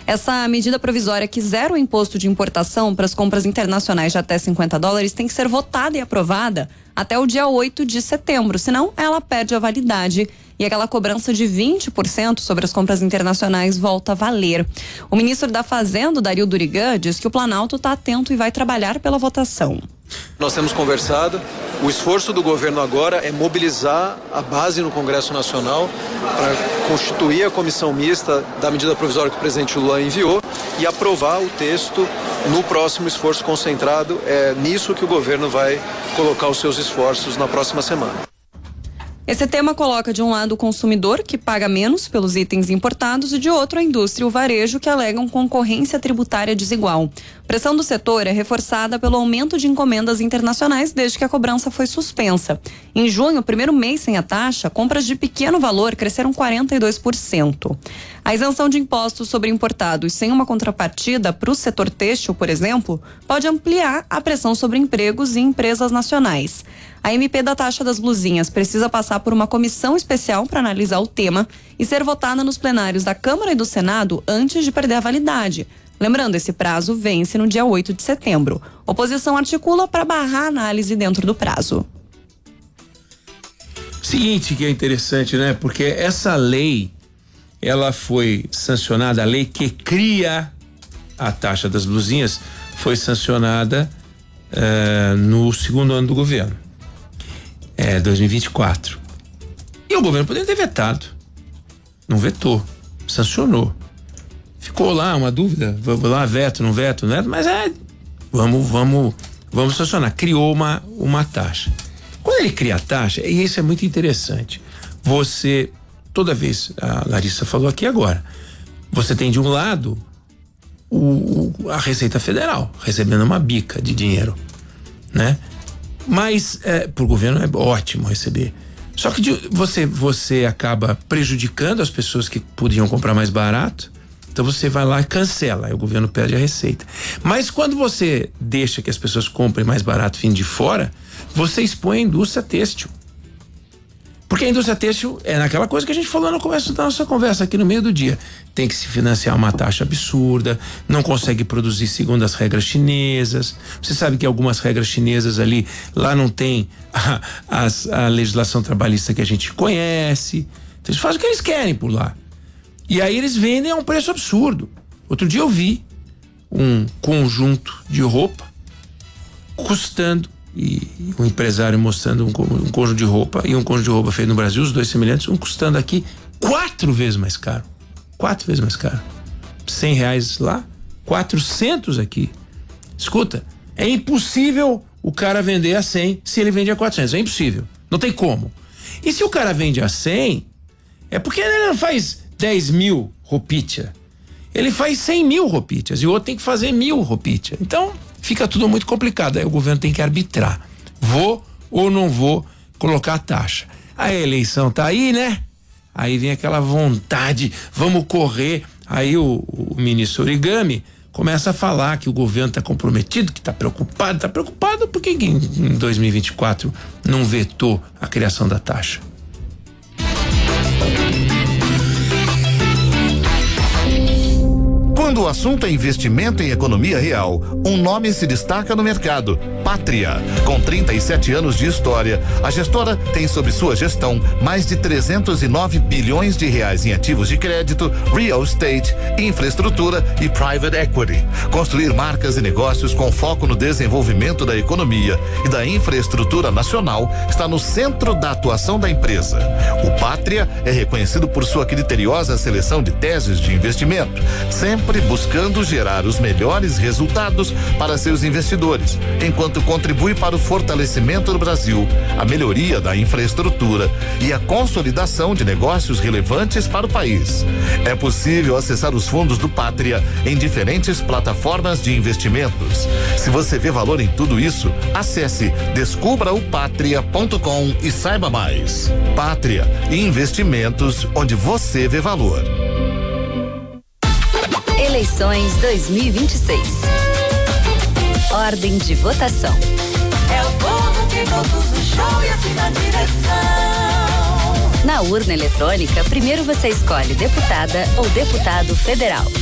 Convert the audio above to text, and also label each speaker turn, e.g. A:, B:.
A: Essa medida provisória que zera o imposto de importação para as compras internacionais de até $50 tem que ser votada e aprovada até o dia 8 de setembro, senão ela perde a validade e aquela cobrança de 20% sobre as compras internacionais volta a valer. O ministro da Fazenda, Dario Durigan, diz que o Planalto está atento e vai trabalhar pela votação.
B: Nós temos conversado, o esforço do governo agora é mobilizar a base no Congresso Nacional para constituir a comissão mista da medida provisória que o presidente Lula enviou e aprovar o texto no próximo esforço concentrado. É nisso que o governo vai colocar os seus esforços na próxima semana.
A: Esse tema coloca de um lado o consumidor, que paga menos pelos itens importados, e de outro a indústria e o varejo, que alegam concorrência tributária desigual. A pressão do setor é reforçada pelo aumento de encomendas internacionais desde que a cobrança foi suspensa. Em junho, o primeiro mês sem a taxa, compras de pequeno valor cresceram 42%. A isenção de impostos sobre importados sem uma contrapartida para o setor têxtil, por exemplo, pode ampliar a pressão sobre empregos e empresas nacionais. A MP da taxa das blusinhas precisa passar por uma comissão especial para analisar o tema e ser votada nos plenários da Câmara e do Senado antes de perder a validade. Lembrando, esse prazo vence no dia 8 de setembro. Oposição articula para barrar a análise dentro do prazo.
C: Seguinte que é interessante, né? Porque essa lei, ela foi sancionada, a lei que cria a taxa das blusinhas foi sancionada no segundo ano do governo. 2024. E o governo poderia ter vetado. Não vetou, sancionou. Ficou lá uma dúvida, vamos lá, veto, não veto, mas vamos sancionar. Criou uma taxa. Quando ele cria a taxa, e isso é muito interessante, você, toda vez, a Larissa falou aqui agora, você tem de um lado a Receita Federal recebendo uma bica de dinheiro, né? Mas pro governo é ótimo receber. Só que você acaba prejudicando as pessoas que podiam comprar mais barato. Então você vai lá e cancela, aí o governo perde a receita. Mas quando você deixa que as pessoas comprem mais barato vindo de fora, você expõe a indústria têxtil. Porque a indústria têxtil é naquela coisa que a gente falou no começo da nossa conversa aqui no meio do dia. Tem que se financiar uma taxa absurda, não consegue produzir segundo as regras chinesas. Você sabe que algumas regras chinesas ali, lá não tem a legislação trabalhista que a gente conhece. Então eles fazem o que eles querem por lá. E aí eles vendem a um preço absurdo. Outro dia eu vi um conjunto de roupa custando, e um empresário mostrando um conjunto de roupa e um conjunto de roupa feito no Brasil, os dois semelhantes, um custando aqui 4 vezes mais caro. 4 vezes mais caro. R$100 lá, 400 aqui. Escuta, é impossível o cara vender a 100 se ele vende a 400. É impossível. Não tem como. E se o cara vende a 100, é porque ele não faz 10 mil roupitia. Ele faz 100 mil roupitas e o outro tem que fazer 1000 roupitas. Então, fica tudo muito complicado. Aí o governo tem que arbitrar. Vou ou não vou colocar a taxa? A eleição tá aí, né? Aí vem aquela vontade, vamos correr. Aí o ministro Origami começa a falar que o governo está comprometido, que está preocupado porque em 2024 não vetou a criação da taxa.
D: Quando o assunto é investimento em economia real, um nome se destaca no mercado: Pátria. Com 37 anos de história, a gestora tem sob sua gestão mais de 309 bilhões de reais em ativos de crédito, real estate, infraestrutura e private equity. Construir marcas e negócios com foco no desenvolvimento da economia e da infraestrutura nacional está no centro da atuação da empresa. O Pátria é reconhecido por sua criteriosa seleção de teses de investimento, sempre buscando gerar os melhores resultados para seus investidores, enquanto contribui para o fortalecimento do Brasil, a melhoria da infraestrutura e a consolidação de negócios relevantes para o país. É possível acessar os fundos do Pátria em diferentes plataformas de investimentos. Se você vê valor em tudo isso, acesse descubraopatria.com e saiba mais. Pátria, investimentos onde você vê valor.
E: Eleições 2026. Ordem de votação.
F: É o povo que conduz o show e assim na direção.
E: Na urna eletrônica, primeiro você escolhe deputada ou deputado federal.